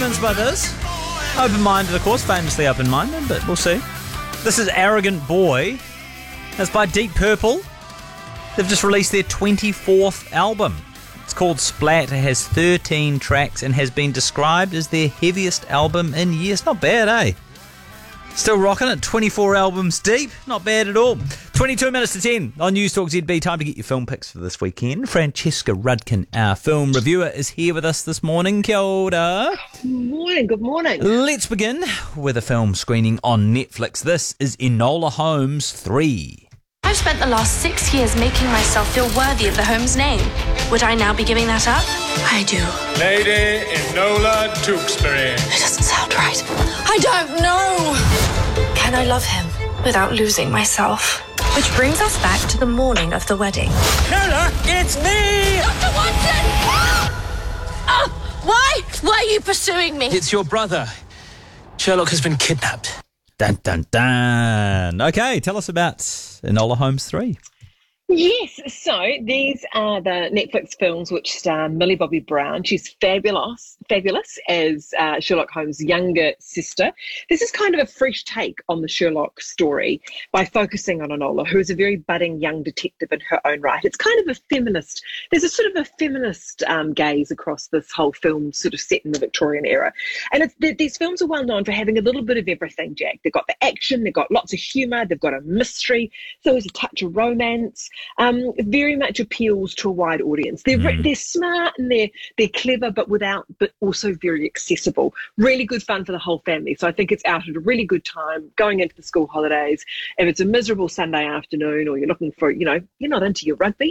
convinced by this. Open-minded, of course, famously open-minded, but we'll see. This is Arrogant Boy. That's by Deep Purple. They've just released their 24th album. It's called Splat. It has 13 tracks and has been described as their heaviest album in years. Not bad, eh? Still rocking it, 24 albums deep. Not bad at all. 22 minutes to 10 on News Talk ZB. Time to get your film picks for this weekend. Francesca Rudkin, our film reviewer, is here with us this morning. Kia ora. Good morning. Let's begin with a film screening on Netflix. This is Enola Holmes 3. I've spent the last 6 years making myself feel worthy of the Holmes name. Would I now be giving that up? I do. Lady Enola Tewksbury. It doesn't sound right. I don't know. Can I love him without losing myself? Which brings us back to the morning of the wedding. Ella, it's me! Dr. Watson! Why? Why are you pursuing me? It's your brother. Sherlock has been kidnapped. Dun, dun, dun. Okay, tell us about Enola Holmes 3. Yes, so these are the Netflix films which star Millie Bobby Brown. She's fabulous as Sherlock Holmes' younger sister. This is kind of a fresh take on the Sherlock story by focusing on Enola, who is a very budding young detective in her own right. It's kind of a feminist, there's a sort of a feminist gaze across this whole film, sort of set in the Victorian era. And these films are well known for having a little bit of everything, Jack. They've got the action, they've got lots of humour, they've got a mystery, so there's a touch of romance. Very much appeals to a wide audience. They're smart and they're clever, but also very accessible. Really good fun for the whole family. So I think it's out at a really good time going into the school holidays. If it's a miserable Sunday afternoon, or you're looking for, you're not into your rugby,